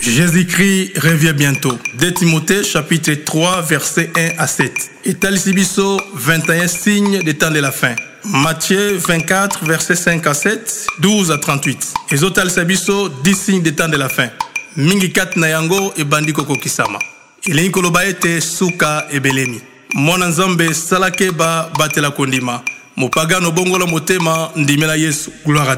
Jésus-Christ revient bientôt. 2 Timothée chapitre 3 versets 1 à 7. Italisibiso 21 signes des temps de la fin. Matthieu 24 versets 5 à 7, 12 à 38. Ezotal Sabiso 10 signes des temps de la fin. Mingi kat na yango e bandiko kokisama. Ileni koloba ete suka ebelemi. Mwana nzambe salake ba batela kondima. Mopagano bongola motema ndimela Yesu. Gloire à